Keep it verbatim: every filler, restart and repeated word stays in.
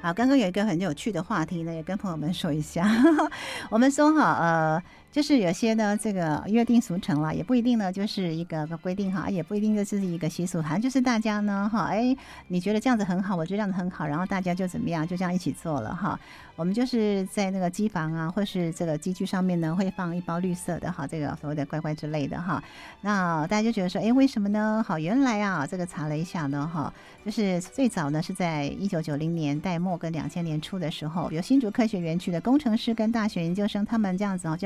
好，刚刚有一个很有趣的话题呢，也跟朋友们说一下。我们说哈，呃，就是有些呢，这个约定俗成了，也不一定呢，就是一个规定哈，也不一定就是一个习俗，好像就是大家呢，哈，哎，你觉得这样子很好，我觉得这样子很好，然后大家就怎么样，就这样一起做了哈。我们就是在那个机房啊，或是这个机具上面呢，会放一包绿色的哈，这个所谓的乖乖之类的哈。那大家就觉得说，哎，为什么呢？好，原来啊，这个查了一下呢，哈，就是最早呢是在一九九零年代末跟两千年初的时候，有新竹科学园区的工程师跟大学研究生他们这样子哦，就